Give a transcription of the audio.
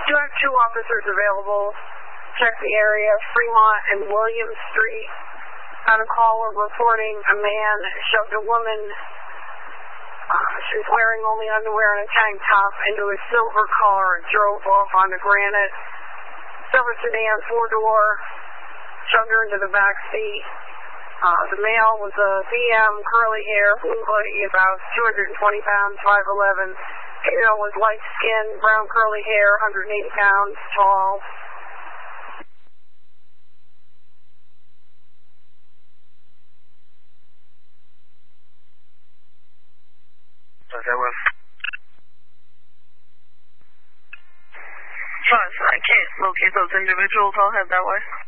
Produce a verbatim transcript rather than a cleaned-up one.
You have two officers available. Check the area, Fremont and William Street. On a caller reporting a man shoved a woman, uh, she was wearing only underwear and a tank top, into a silver car and drove off onto Granite. Silver sedan, four-door, shoved her into the back seat. Uh, the male was a B M, curly hair, blue hoodie, about two hundred twenty pounds, five eleven. Female was light skin, brown curly hair, one hundred eighty pounds, tall. Okay, well. Fine, I can't locate those individuals. I'll head that way.